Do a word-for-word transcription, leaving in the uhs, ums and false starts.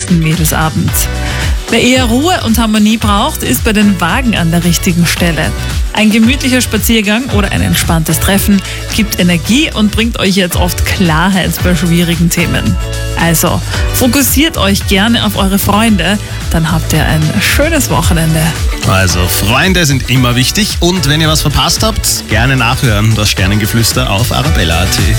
perfekten Mädelsabend. Wer eher Ruhe und Harmonie braucht, ist bei den Wagen an der richtigen Stelle. Ein gemütlicher Spaziergang oder ein entspanntes Treffen gibt Energie und bringt euch jetzt oft Klarheit bei schwierigen Themen. Also, fokussiert euch gerne auf eure Freunde, dann habt ihr ein schönes Wochenende. Also, Freunde sind immer wichtig und wenn ihr was verpasst habt, gerne nachhören, das Sternengeflüster auf arabella punkt at.